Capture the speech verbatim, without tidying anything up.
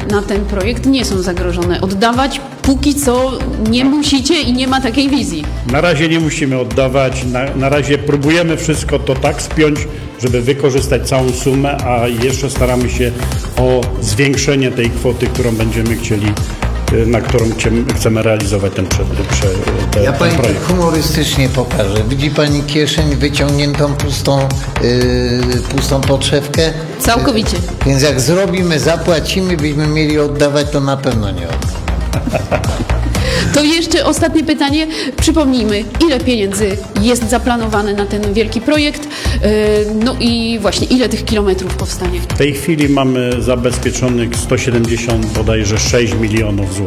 na ten projekt nie są zagrożone. Oddawać póki co nie musicie i nie ma takiej wizji. Na razie nie musimy oddawać, na, na razie próbujemy wszystko to tak spiąć, żeby wykorzystać całą sumę, a jeszcze staramy się o zwiększenie tej kwoty, którą będziemy chcieli, na którą chcemy realizować ten, prze, prze, te, Ja ten pani projekt. humorystycznie pokażę. Widzi pani kieszeń wyciągniętą pustą, yy, pustą podszewkę? Całkowicie. Więc jak zrobimy, zapłacimy, byśmy mieli oddawać, to na pewno nie oddamy. To jeszcze ostatnie pytanie. Przypomnijmy, ile pieniędzy jest zaplanowane na ten wielki projekt, no i właśnie ile tych kilometrów powstanie? W tej chwili mamy zabezpieczonych sto siedemdziesiąt bodajże sześć milionów złotych.